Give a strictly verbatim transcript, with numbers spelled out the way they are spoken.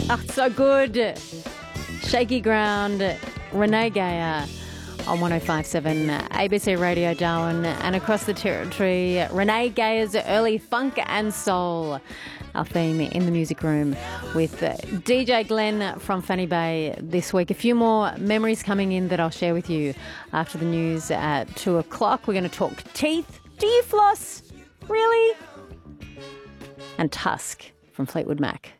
Oh, so good. Shaky Ground, Renee Gayer on one oh five point seven A B C Radio Darwin and across the territory. Renee Gayer's Early Funk and Soul, our theme in the music room with D J Glenn from Fanny Bay this week. A few more memories coming in that I'll share with you after the news at two o'clock. We're going to talk teeth. Do you floss? Really? And Tusk from Fleetwood Mac.